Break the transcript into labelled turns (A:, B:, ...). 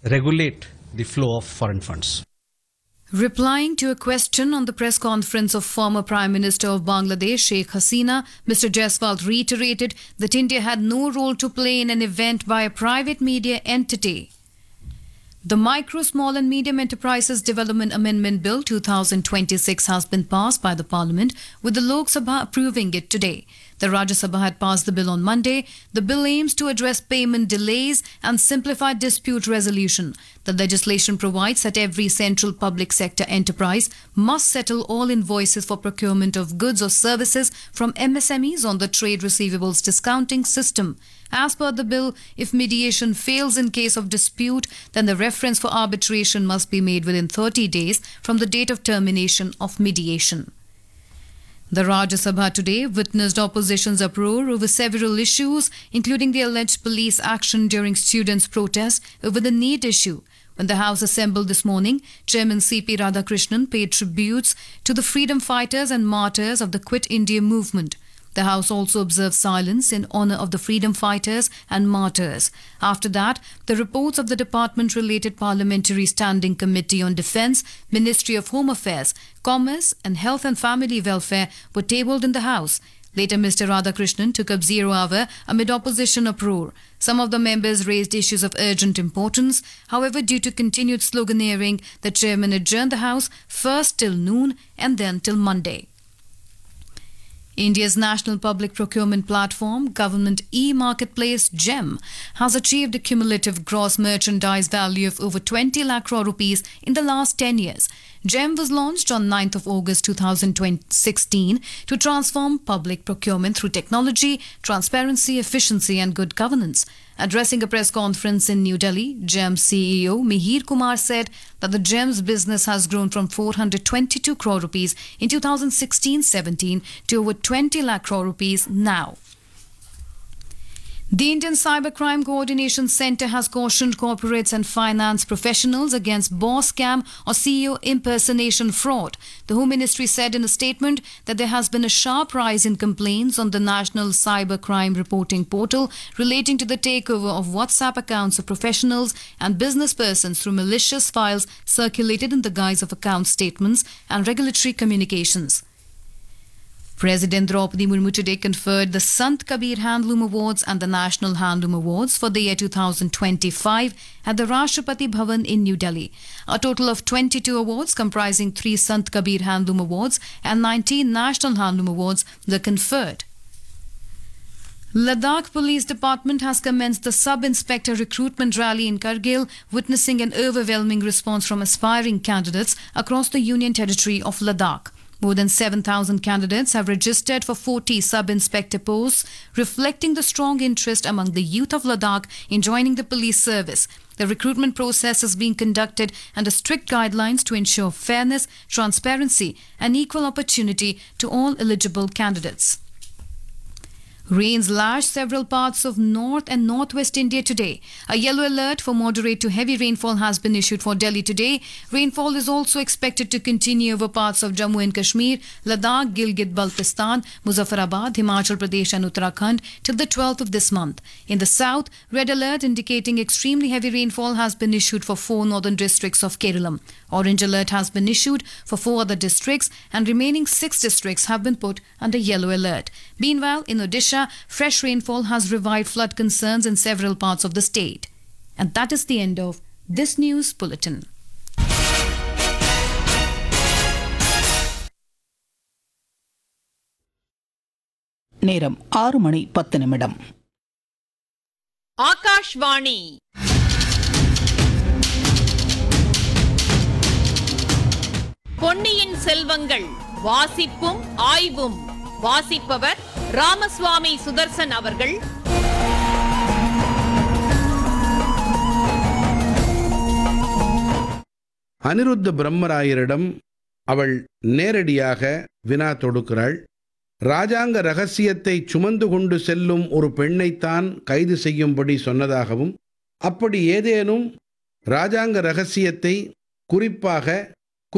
A: regulate the flow of foreign funds.
B: Replying to a question on the press conference of former Prime Minister of Bangladesh, Sheikh Hasina, Mr. Jaiswal reiterated that India had no role to play in an event by a private media entity. The Micro, Small and Medium Enterprises Development Amendment Bill 2026 has been passed by the Parliament, with the Lok Sabha approving it today. The Rajya Sabha had passed the bill on Monday. The bill aims to address payment delays and simplify dispute resolution. The legislation provides that every central public sector enterprise must settle all invoices for procurement of goods or services from MSMEs on the trade receivables discounting system. As per the bill, if mediation fails in case of dispute, then the reference for arbitration must be made within 30 days from the date of termination of mediation. The Rajya Sabha today witnessed opposition's uproar over several issues, including the alleged police action during students' protest over the NEET issue. When the House assembled this morning, Chairman C.P. Radhakrishnan paid tributes to the freedom fighters and martyrs of the Quit India movement. The House also observed silence in honour of the freedom fighters and martyrs. After that, the reports of the department-related Parliamentary Standing Committee on Defence, Ministry of Home Affairs, Commerce and Health and Family Welfare were tabled in the House. Later, Mr. Radhakrishnan took up zero hour amid opposition uproar. Some of the members raised issues of urgent importance. However, due to continued sloganeering, the chairman adjourned the House first till noon and then till Monday. India's national public procurement platform, Government e-Marketplace GEM, has achieved a cumulative gross merchandise value of over 20 lakh crore rupees in the last 10 years. GEM was launched on 9th of August 2016 to transform public procurement through technology, transparency, efficiency and good governance. Addressing a press conference in New Delhi, GEM CEO Mihir Kumar said that the GEM's business has grown from 422 crore rupees in 2016-17 to over 20 lakh crore rupees now. The Indian Cybercrime Coordination Centre has cautioned corporates and finance professionals against boss scam or CEO impersonation fraud. The Home Ministry said in a statement that there has been a sharp rise in complaints on the National Cybercrime Reporting Portal relating to the takeover of WhatsApp accounts of professionals and business persons through malicious files circulated in the guise of account statements and regulatory communications. President Draupadi Murmu today conferred the Sant Kabir Handloom Awards and the National Handloom Awards for the year 2025 at the Rashtrapati Bhavan in New Delhi. A total of 22 awards comprising 3 Sant Kabir Handloom Awards and 19 National Handloom Awards were conferred. Ladakh Police Department has commenced the Sub-Inspector recruitment rally in Kargil, witnessing an overwhelming response from aspiring candidates across the Union Territory of Ladakh. More than 7,000 candidates have registered for 40 sub-inspector posts, reflecting the strong interest among the youth of Ladakh in joining the police service. The recruitment process is being conducted under strict guidelines to ensure fairness, transparency and equal opportunity to all eligible candidates. Rains lashed several parts of north and northwest India today. A yellow alert for moderate to heavy rainfall has been issued for Delhi today. Rainfall is also expected to continue over parts of Jammu and Kashmir, Ladakh, Gilgit-Baltistan, Muzaffarabad, Himachal Pradesh and Uttarakhand till the 12th of this month. In the south, red alert indicating extremely heavy rainfall has been issued for 4 northern districts of Kerala. Orange alert has been issued for 4 other districts and remaining 6 districts have been put under yellow alert. Meanwhile, in Odisha, fresh rainfall has revived flood concerns in several parts of the state. And that is the end of this news bulletin.
C: நேரம் 6:10.
D: ஆகாஷ்வாணி பொன்னியின் செல்வங்கள் வாசிப்பும் ஆய்வும். வாசிப்பவர் ராமசுவாமி சுதர்சன் அவர்கள்.
E: அனிருத்த பிரம்மராயரிடம் அவள் நேரடியாக வினா தொடுக்கிறாள். ராஜாங்க ரகசியத்தை சுமந்து கொண்டு செல்லும் ஒரு பெண்ணைத்தான் கைது செய்யும்படி சொன்னதாகவும், அப்படி ஏதேனும் ராஜாங்க ரகசியத்தை குறிப்பாக